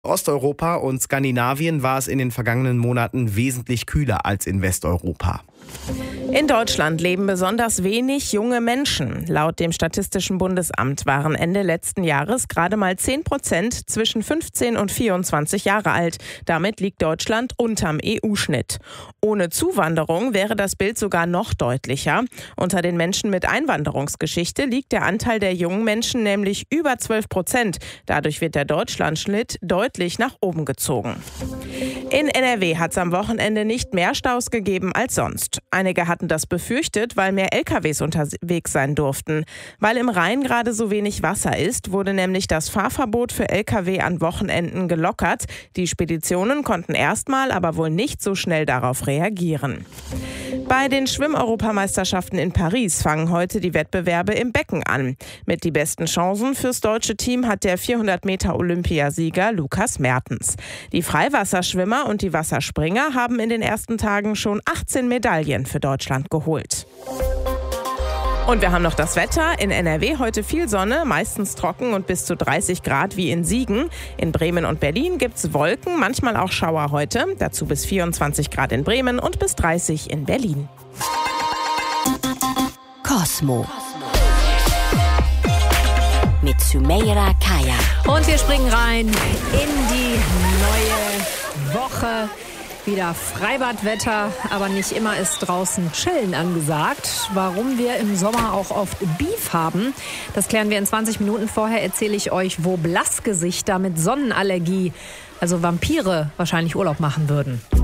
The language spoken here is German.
Osteuropa und Skandinavien war es in den vergangenen Monaten wesentlich kühler als in Westeuropa. In Deutschland leben besonders wenig junge Menschen. Laut dem Statistischen Bundesamt waren Ende letzten Jahres gerade mal 10% zwischen 15 und 24 Jahre alt. Damit liegt Deutschland unterm EU-Schnitt. Ohne Zuwanderung wäre das Bild sogar noch deutlicher. Unter den Menschen mit Einwanderungsgeschichte liegt der Anteil der jungen Menschen nämlich über 12%. Dadurch wird der Deutschlandschnitt deutlich nach oben gezogen. In NRW hat es am Wochenende nicht mehr Staus gegeben als sonst. Einige hatten das befürchtet, weil mehr LKWs unterwegs sein durften. Weil im Rhein gerade so wenig Wasser ist, wurde nämlich das Fahrverbot für LKW an Wochenenden gelockert. Die Speditionen konnten erstmal, aber wohl nicht so schnell darauf reagieren. Bei den Schwimm-Europameisterschaften in Paris fangen heute die Wettbewerbe im Becken an. Mit die besten Chancen fürs deutsche Team hat der 400-Meter-Olympiasieger Lukas Mertens. Die Freiwasserschwimmer und die Wasserspringer haben in den ersten Tagen schon 18 Medaillen für Deutschland geholt. Und wir haben noch das Wetter. In NRW heute viel Sonne, meistens trocken und bis zu 30 Grad wie in Siegen. In Bremen und Berlin gibt's Wolken, manchmal auch Schauer heute. Dazu bis 24 Grad in Bremen und bis 30 in Berlin. Kosmo mit Sümeyra Kaya. Und wir springen rein in die neue Woche. Wieder Freibadwetter, aber nicht immer ist draußen Chillen angesagt. Warum wir im Sommer auch oft Beef haben, das klären wir in 20 Minuten. Vorher erzähle ich euch, wo Blassgesichter mit Sonnenallergie, also Vampire, wahrscheinlich Urlaub machen würden.